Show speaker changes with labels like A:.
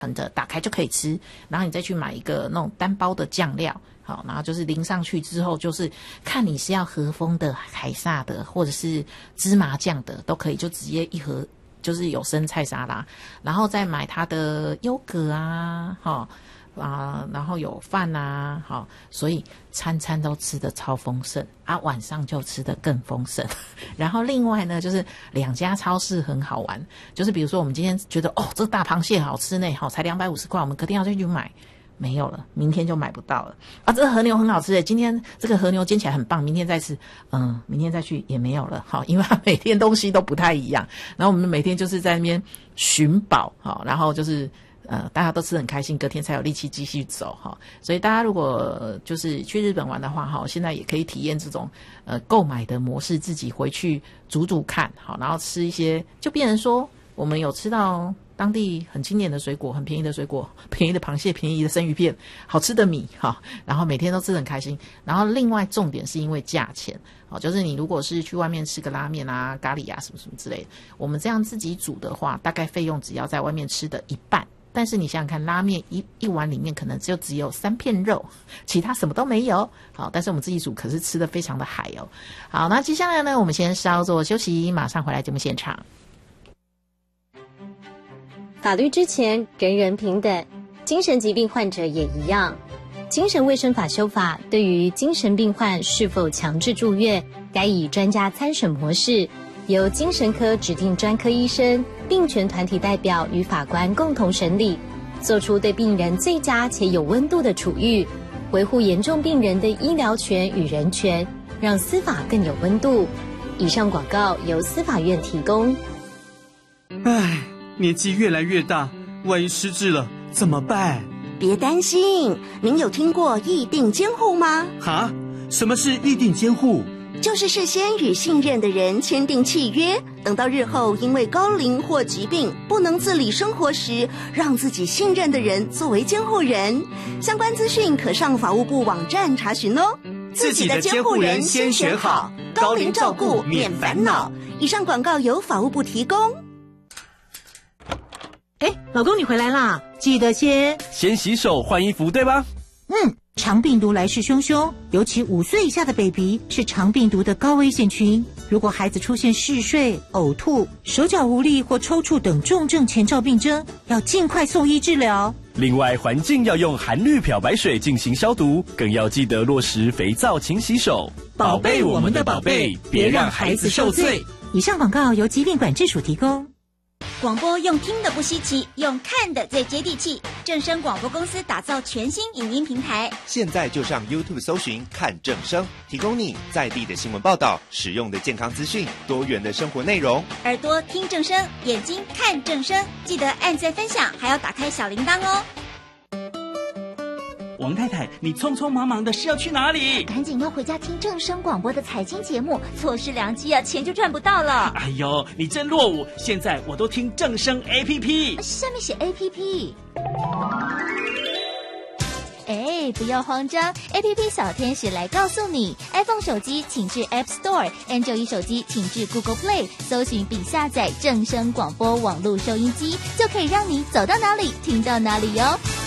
A: 的打开就可以吃，然后你再去买一个那种单包的酱料，好，然后就是淋上去之后，就是看你是要和风的、凯撒的，或者是芝麻酱的都可以，就直接一盒就是有生菜沙拉，然后再买它的优格啊，然后有饭啊，好，所以餐餐都吃得超丰盛啊，晚上就吃得更丰盛。然后另外呢，就是两家超市很好玩，就是比如说我们今天觉得这个大螃蟹好吃呢，好，才250块，我们隔天要再去买，没有了，明天就买不到了啊。这个和牛很好吃耶，今天这个和牛煎起来很棒，明天再吃，明天再去也没有了，好，因为它每天东西都不太一样，然后我们每天就是在那边寻宝，好，然后就是大家都吃得很开心，隔天才有力气继续走哈。所以大家如果就是去日本玩的话哈，现在也可以体验这种购买的模式，自己回去煮煮看，好，然后吃一些，就变成说我们有吃到当地很经典的水果，很便宜的水果，便宜的螃蟹，便宜的生鱼片，好吃的米哈，然后每天都吃得很开心。然后另外重点是因为价钱，好，就是你如果是去外面吃个拉面啊、咖喱啊什么什么之类的，我们这样自己煮的话，大概费用只要在外面吃的一半。但是你想想看，拉面一碗里面可能只有3片肉，其他什么都没有。好，但是我们自己煮可是吃得非常的海哦。好，那接下来呢，我们先稍作休息，马上回来节目现场。
B: 法律之前人人平等，精神疾病患者也一样。精神卫生法修法对于精神病患是否强制住院，该以专家参审模式，由精神科指定专科医生、病权团体代表与法官共同审理，做出对病人最佳且有温度的处遇，维护严重病人的医疗权与人权，让司法更有温度。以上广告由司法院提供。
C: 唉，年纪越来越大，万一失智了怎么办？
D: 别担心，您有听过议定监护吗？
C: 哈？什么是议定监护？
D: 就是事先与信任的人签订契约，等到日后因为高龄或疾病不能自理生活时，让自己信任的人作为监护人。相关资讯可上法务部网站查询哦。
C: 自己的监护人先选好，高龄照顾免烦恼。
D: 以上广告由法务部提供。
E: 老公你回来啦，记得先
F: 洗手换衣服，对吧？
E: 肠病毒来势汹汹，尤其5岁以下的 baby 是肠病毒的高危险群。如果孩子出现嗜睡、呕吐、手脚无力或抽搐等重症前兆病征，要尽快送医治疗。
F: 另外，环境要用含氯漂白水进行消毒，更要记得落实肥皂勤洗手，宝贝我们的宝贝，别让孩子受罪。
E: 以上广告由疾病管制署提供。
G: 广播用听的不稀奇，用看的最接地气。正声广播公司打造全新影音平台，
H: 现在就上 YouTube 搜寻看正声，提供你在地的新闻报道、实用的健康资讯、多元的生活内容。
G: 耳朵听正声，眼睛看正声，记得按赞分享，还要打开小铃铛哦。
C: 王太太，你匆匆忙忙的是要去哪里？
G: 赶紧要回家听正声广播的财经节目，错失良机啊，钱就赚不到了。
C: 哎呦，你真落伍！现在我都听正声 APP，
G: 下面写 APP。不要慌张 ，APP 小天使来告诉你 ，iPhone 手机请至 App Store，Android 手机请至 Google Play， 搜寻并下载正声广播网络收音机，就可以让你走到哪里听到哪里哟。